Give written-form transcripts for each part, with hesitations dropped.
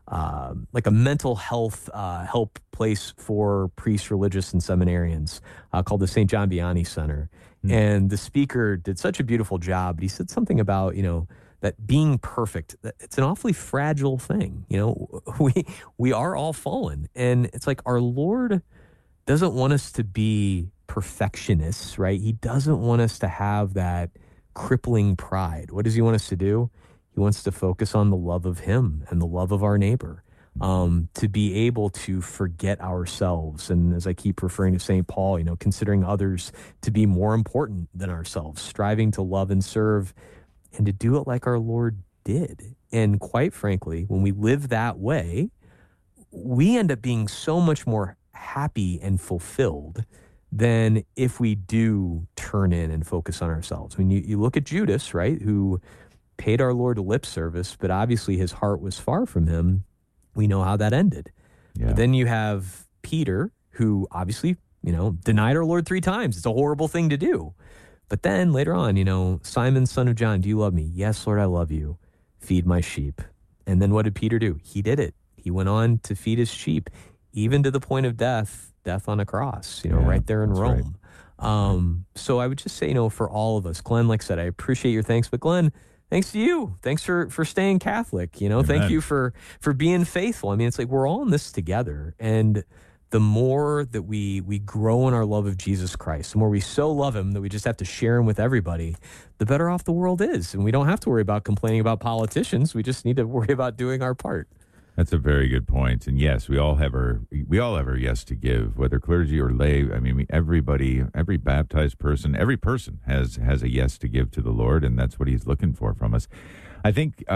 like a mental health help place for priests, religious, and seminarians called the St. John Vianney Center. And the speaker did such a beautiful job. But he said something about, that being perfect, that it's an awfully fragile thing. We are all fallen. And it's like our Lord doesn't want us to be perfectionists, right? He doesn't want us to have that crippling pride. What does he want us to do? He wants to focus on the love of him and the love of our neighbor, to be able to forget ourselves. And as I keep referring to St. Paul, considering others to be more important than ourselves, striving to love and serve and to do it like our Lord did. And quite frankly, when we live that way, we end up being so much more happy and fulfilled than if we do turn in and focus on ourselves. I mean, you look at Judas, right, who paid our Lord lip service, but obviously his heart was far from him. We know how that ended. Yeah. But then you have Peter, who obviously, denied our Lord 3 times. It's a horrible thing to do. But then later on, Simon, son of John, do you love me? Yes, Lord, I love you. Feed my sheep. And then what did Peter do? He did it. He went on to feed his sheep, even to the point of death on a cross, right there in Rome. Right. So I would just say, for all of us, Glenn, like I said, I appreciate your thanks, but Glenn, thanks to you. Thanks for staying Catholic, Amen. Thank you for being faithful. I mean, it's like we're all in this together. And the more that we grow in our love of Jesus Christ, the more we so love him that we just have to share him with everybody, the better off the world is. And we don't have to worry about complaining about politicians. We just need to worry about doing our part. That's a very good point. And yes, we all have our yes to give, whether clergy or lay. I mean, every baptized person, every person has a yes to give to the Lord, and that's what he's looking for from us. I think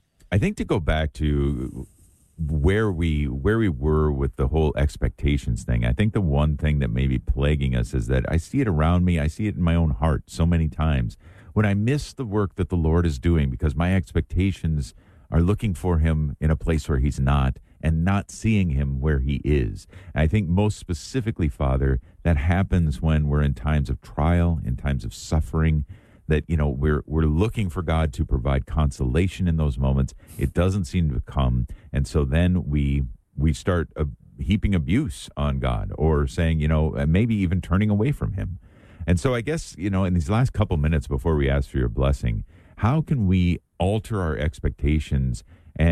to go back to where we were with the whole expectations thing, I think the one thing that may be plaguing us is that I see it around me, I see it in my own heart so many times when I miss the work that the Lord is doing because my expectations are looking for him in a place where he's not and not seeing him where he is. And I think most specifically, Father, that happens when we're in times of trial, in times of suffering, that, we're looking for God to provide consolation in those moments. It doesn't seem to come. And so then we start heaping abuse on God or saying, maybe even turning away from him. And so I guess, in these last couple minutes before we ask for your blessing, how can we alter our expectations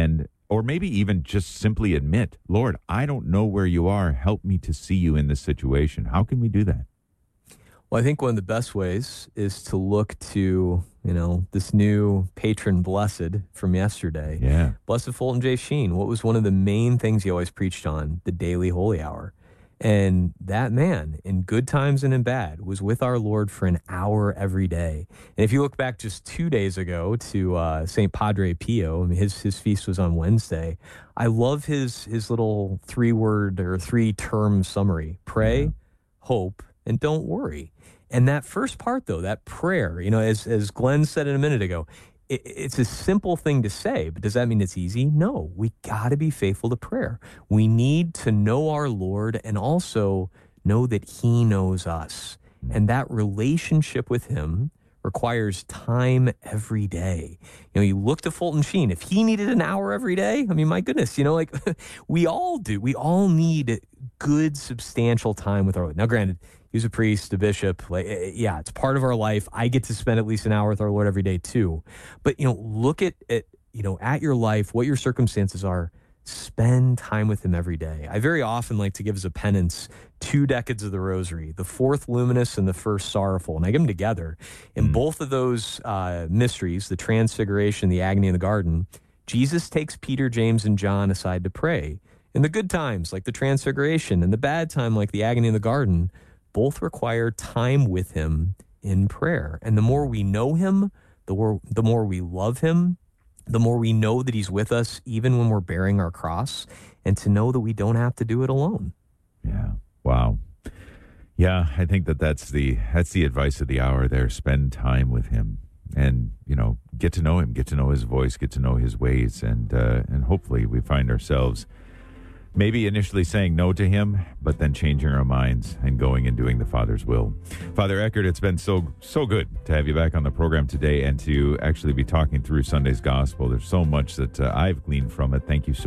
or maybe even just simply admit, Lord, I don't know where you are. Help me to see you in this situation. How can we do that? Well, I think one of the best ways is to look to, this new patron blessed from yesterday. Yeah. Blessed Fulton J. Sheen. What was one of the main things he always preached on? The daily holy hour. And that man, in good times and in bad, was with our Lord for an hour every day. And if you look back just 2 days ago to St. Padre Pio, his feast was on Wednesday. I love his little 3-word or 3-term summary: pray, hope, and don't worry. And that first part, though, that prayer, as Glenn said a minute ago, it's a simple thing to say, but does that mean it's easy? No, we got to be faithful to prayer. We need to know our Lord and also know that he knows us. And that relationship with him requires time every day. You look to Fulton Sheen. If he needed an hour every day, I mean, my goodness, we all do. We all need good, substantial time with our Lord. Now, granted, he was a priest, a bishop. It's part of our life. I get to spend at least an hour with our Lord every day too. But, look at your life, what your circumstances are. Spend time with him every day. I very often like to give as a penance 2 decades of the Rosary, the 4th luminous and the 1st sorrowful, and I give them together. In both of those mysteries, the Transfiguration, the agony in the garden, Jesus takes Peter, James, and John aside to pray. In the good times, like the Transfiguration, and the bad time, like the agony in the garden, both require time with him in prayer. And the more we know him, the more we love him, the more we know that he's with us even when we're bearing our cross, and to know that we don't have to do it alone. Yeah. Wow. Yeah, I think that's the advice of the hour there. Spend time with him and, get to know him, get to know his voice, get to know his ways. And hopefully we find ourselves maybe initially saying no to him, but then changing our minds and going and doing the Father's will. Father Eckert, it's been so good to have you back on the program today and to actually be talking through Sunday's Gospel. There's so much that I've gleaned from it. Thank you so